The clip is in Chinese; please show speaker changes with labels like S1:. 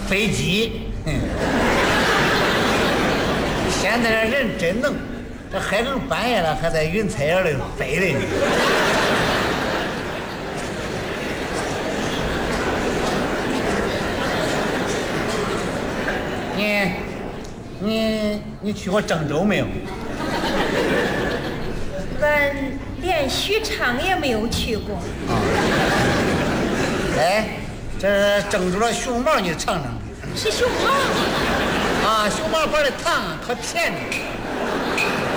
S1: 飞机。现在这人真能，这海更半夜了还在云彩上里飞的呢。你去过郑州没有？
S2: 俺连许昌也没有去过。
S1: 哎，这郑州的熊猫你尝尝。
S2: 是熊猫
S1: 啊，熊猫馆的糖可甜呢。